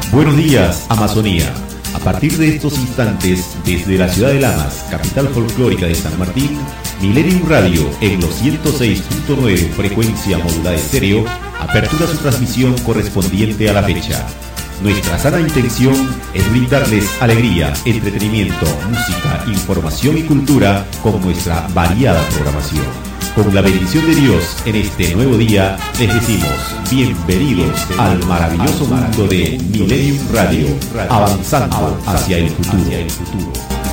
Buenos días, Amazonía. A partir de estos instantes, desde la ciudad de Lamas, capital folclórica de San Martín, Millennium Radio, en los 106.9 frecuencia modulada estéreo, apertura su transmisión correspondiente a la fecha. Nuestra sana intención es brindarles alegría, entretenimiento, música, información y cultura con nuestra variada programación. Con la bendición de Dios en este nuevo día, les decimos bienvenidos al maravilloso mundo de Millennium Radio, avanzando hacia el futuro.